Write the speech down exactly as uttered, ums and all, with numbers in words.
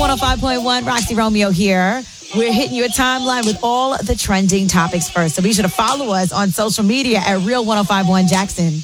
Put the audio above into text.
one oh five point one, Roxy Romeo here. We're hitting your timeline with all the trending topics first. So be sure to follow us on social media at Real one oh five point one Jackson.